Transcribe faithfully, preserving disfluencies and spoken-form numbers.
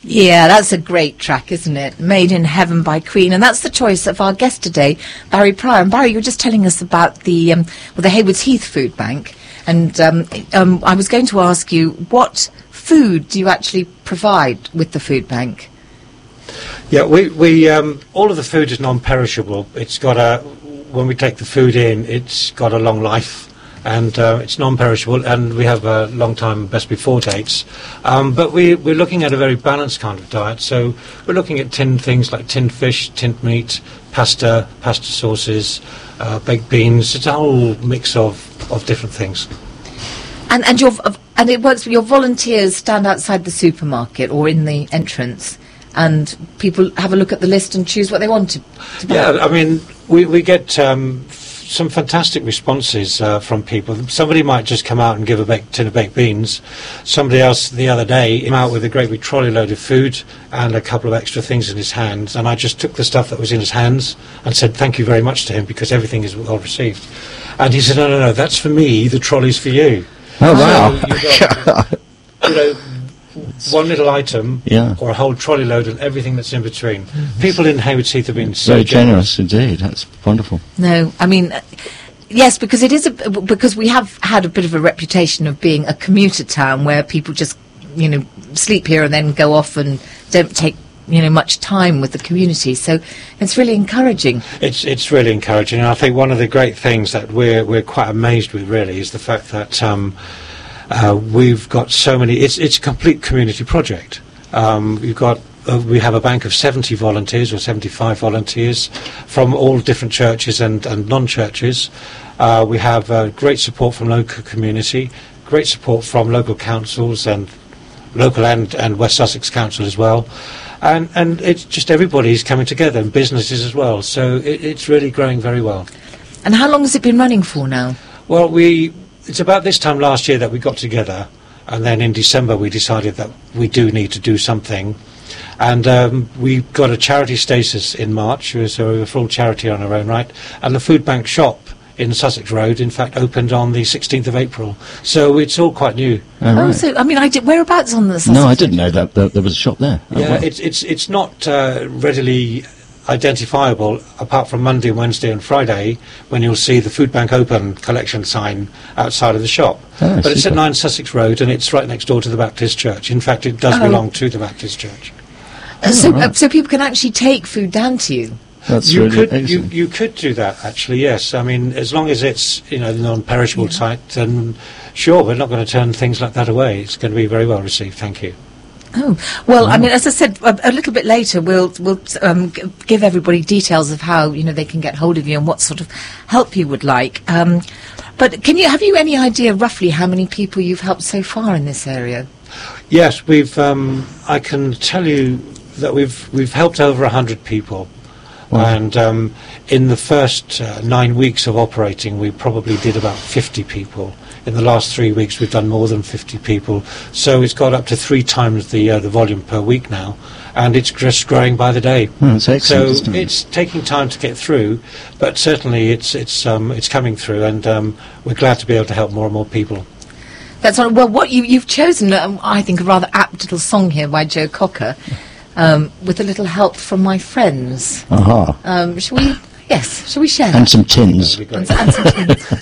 Yeah, that's a great track, isn't it? Made in Heaven by Queen. And that's the choice of our guest today, Barry Pryor. And Barry, you were just telling us about the, um, well, the Haywards Heath Food Bank. And um, um, I was going to ask you, what food do you actually provide with the food bank? Yeah, we, we um, all of the food is non-perishable. It's got a, when we take the food in, it's got a long life. And uh, it's non-perishable, and we have a long time best before dates. Um, but we, we're looking at a very balanced kind of diet. So we're looking at tinned things like tinned fish, tinned meat, pasta, pasta sauces, uh, baked beans. It's a whole mix of, of different things. And and your and it works. Your volunteers stand outside the supermarket or in the entrance, and people have a look at the list and choose what they want to. to buy. Yeah, I mean, we we get. Um, some fantastic responses uh, from people. Somebody might just come out and give a baked, tin of baked beans. Somebody else the other day came out with a great big trolley load of food and a couple of extra things in his hands, and I just took the stuff that was in his hands and said thank you very much to him because everything is well received. And he said, no, no, no, that's for me, the trolley's for you. Oh, wow. So you've got, you know, one little item yeah. or a whole trolley load and everything that's in between. Mm-hmm. People in Haywards Heath have been so very generous. generous indeed. That's wonderful. No, I mean, uh, yes, because it is a, because we have had a bit of a reputation of being a commuter town where people just, you know, sleep here and then go off and don't take, you know, much time with the community. So it's really encouraging. It's it's really encouraging, and I think one of the great things that we're we're quite amazed with really is the fact that. Um, Uh, we've got so many. It's it's a complete community project. Um, we've got uh, we have a bank of seventy volunteers or seventy-five volunteers from all different churches and, and non-churches. Uh, we have uh, great support from local community, great support from local councils and local and, and West Sussex Council as well. And and it's just everybody's coming together and businesses as well. So it, it's really growing very well. And how long has it been running for now? Well, we. It's about this time last year that we got together, and then in December we decided that we do need to do something. And um, we got a charity status in March, so we were a full charity on our own right. And the food bank shop in Sussex Road, in fact, opened on the sixteenth of April. So it's all quite new. Oh, oh right. so, I mean, I did, whereabouts on the Sussex No, I didn't know that, that there was a shop there. Oh, yeah, well. it's, it's, it's not uh, readily identifiable apart from Monday, Wednesday and Friday when you'll see the Food Bank Open collection sign outside of the shop. Oh, but it's super. at nine Sussex Road and it's right next door to the Baptist Church. In fact, it does Oh. belong to the Baptist Church. Uh, so, right. uh, so people can actually take food down to you. That's you really could you, excellent. you could do that actually, yes. I mean, as long as it's, you know, the non-perishable Yeah. type, then sure, we're not going to turn things like that away. It's going to be very well received. Thank you. Oh, well, I mean, as I said, a, a little bit later we'll we'll um, g- give everybody details of how, you know, they can get hold of you and what sort of help you would like. Um, but can you have you any idea roughly how many people you've helped so far in this area? Yes, we've. Um, I can tell you that we've we've helped over a hundred people, Wow. and um, in the first uh, nine weeks of operating, we probably did about fifty people. In the last three weeks, we've done more than fifty people. So it's got up to three times the uh, the volume per week now, and it's just growing by the day. Oh, that's excellent, isn't So it? it's taking time to get through, but certainly it's it's um, it's coming through, and um, we're glad to be able to help more and more people. That's all, well, what you, you've chosen, um, I think, a rather apt little song here by Joe Cocker, um, with a little help from my friends. Aha. Um, shall we? Yes, shall we share And that? some tins. That'd be great. And, and some tunes.